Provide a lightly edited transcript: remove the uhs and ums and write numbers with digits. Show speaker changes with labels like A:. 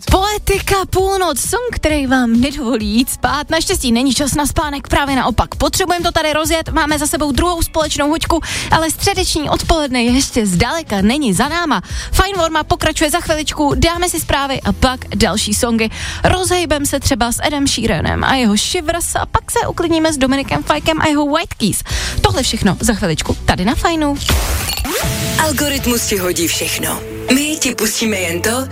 A: Poetika půlnoc, song, který vám nedovolí jít spát. Naštěstí není čas na spánek, právě naopak. Potřebujeme to tady rozjet, máme za sebou druhou společnou hoďku, ale středeční odpoledne ještě zdaleka není za náma. Fajn Worma pokračuje za chviličku, dáme si zprávy a pak další songy. Rozhejbem se třeba s Edem Sheeranem a jeho Shivers a pak se uklidníme s Dominikem Fajkem a jeho White Keys. Tohle všechno za chviličku tady na Fajnu.
B: Algoritmus ti hodí všechno. My ti pustíme jen to,